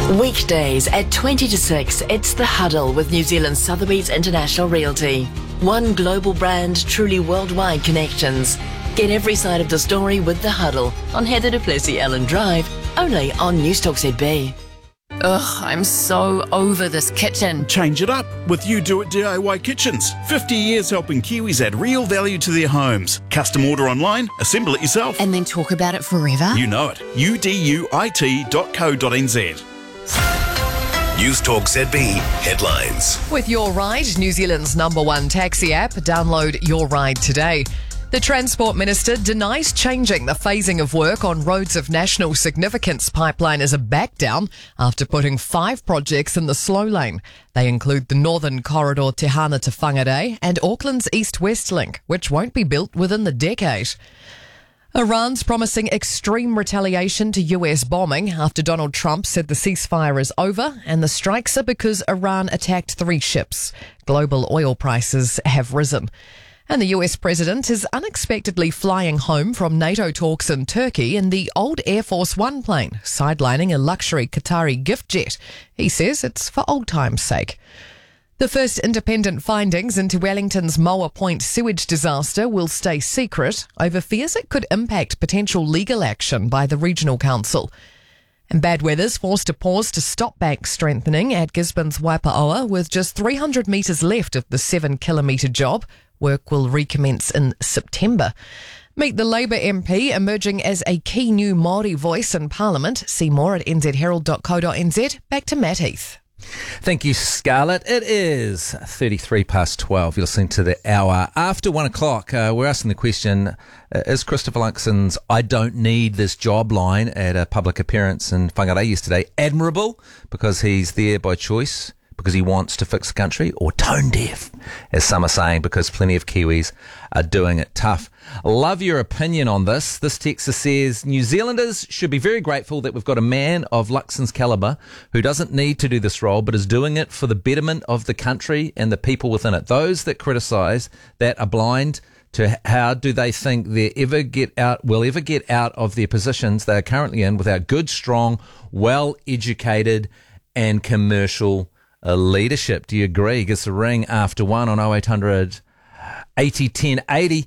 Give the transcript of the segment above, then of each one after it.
Weekdays at 20 to 6, it's The Huddle with New Zealand Sotheby's International Realty. One global brand, truly worldwide connections. Get every side of the story with The Huddle on Heather du Plessis-Allen Drive, only on Newstalk ZB. Ugh, I'm so over this kitchen. Change it up with You Do It DIY Kitchens. 50 years helping Kiwis add real value to their homes. Custom order online, assemble it yourself. And then talk about it forever? You know it. uduit.co.nz. Newstalk ZB headlines. With Your Ride, New Zealand's #1 taxi app, download Your Ride today. The Transport Minister denies changing the phasing of work on roads of national significance pipeline as a backdown after putting 5 projects in the slow lane. They include the Northern Corridor Tehana to Whangarei and Auckland's East-West Link, which won't be built within the decade. Iran's promising extreme retaliation to US bombing after Donald Trump said the ceasefire is over and the strikes are because Iran attacked 3 ships. Global oil prices have risen. And the US president is unexpectedly flying home from NATO talks in Turkey in the old Air Force One plane, sidelining a luxury Qatari gift jet. He says it's for old times' sake. The first independent findings into Wellington's Moa Point sewage disaster will stay secret over fears it could impact potential legal action by the regional council. And bad weather's forced a pause to stop bank strengthening at Gisborne's Waipaoa with just 300 metres left of the 7-kilometre job. Work will recommence in September. Meet the Labour MP emerging as a key new Māori voice in Parliament. See more at nzherald.co.nz. Back to Matt Heath. Thank you, Scarlett. It is 33 past 12. You're listening to the hour after 1 o'clock. We're asking the question, is Christopher Luxon's "I don't need this job" line at a public appearance in Whangarei yesterday admirable because he's there by choice, because he wants to fix the country, or tone deaf, as some are saying, because plenty of Kiwis are doing it tough? Love your opinion on this. This texter says, New Zealanders should be very grateful that we've got a man of Luxon's calibre who doesn't need to do this role, but is doing it for the betterment of the country and the people within it. Those that criticise that are blind to how do they think will ever get out of their positions they are currently in without good, strong, well-educated and commercial leadership. Do you agree? Give us a ring after 1 on 0800 80 10 80.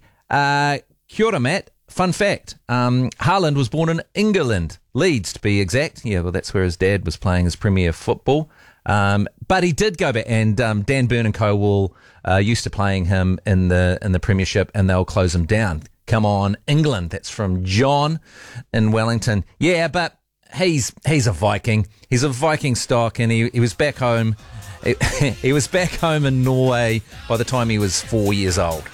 Kia ora, Matt. Fun fact, Haaland was born in England, Leeds to be exact. Yeah, well, that's where his dad was playing his Premier football. But he did go back, and Dan Burn and Co. will used to playing him in the Premiership, and they'll close him down. Come on, England. That's from John in Wellington. Yeah, but he's a Viking. He's a Viking stock, and he was back home. He was back home in Norway by the time he was 4 years old.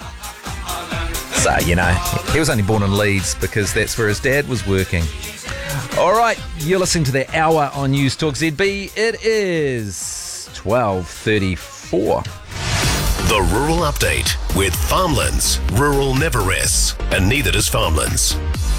So, you know, he was only born in Leeds because that's where his dad was working. All right, you're listening to the hour on Newstalk ZB. It is 12:34. The Rural Update with Farmlands. Rural never rests, and neither does Farmlands.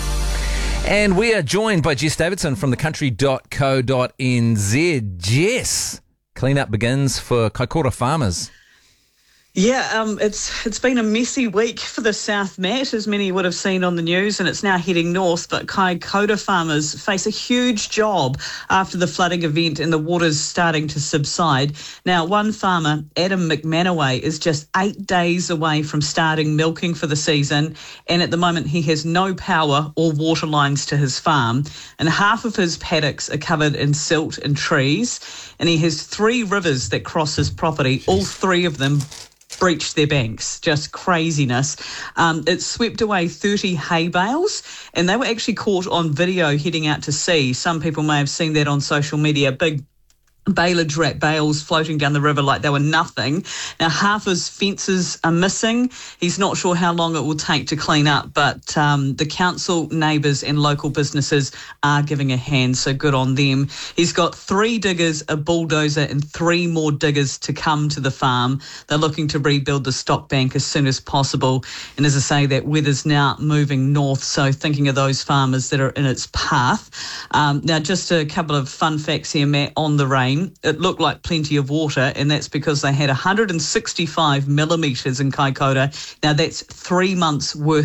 And we are joined by Jess Davidson from thecountry.co.nz. Jess, clean-up begins for Kaikoura farmers. Yeah, it's been a messy week for the South, Matt, as many would have seen on the news, and it's now heading north. But Kaikoura farmers face a huge job after the flooding event and the water's starting to subside. Now, one farmer, Adam McManaway, is just 8 days away from starting milking for the season, and at the moment he has no power or water lines to his farm, and half of his paddocks are covered in silt and trees, and he has 3 rivers that cross his property, all 3 of them breached their banks. Just craziness. It swept away 30 hay bales, and they were actually caught on video heading out to sea. Some people may have seen that on social media. Big bailage wrap bales floating down the river like they were nothing. Now, half his fences are missing. He's not sure how long it will take to clean up, but the council, neighbours and local businesses are giving a hand, so good on them. He's got 3 diggers, a bulldozer and 3 more diggers to come to the farm. They're looking to rebuild the stock bank as soon as possible. And as I say, that weather's now moving north, so thinking of those farmers that are in its path. Now, just a couple of fun facts here, Matt, on the rain. It looked like plenty of water, and that's because they had 165 millimetres in Kaikoura. Now, that's 3 months worth